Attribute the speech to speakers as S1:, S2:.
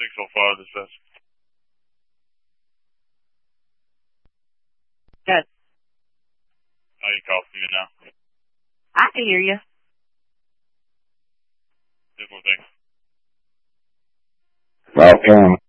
S1: think so far this says.
S2: Good.
S1: Now you call from me now.
S2: I can hear you.
S1: Just one thing.
S3: Welcome.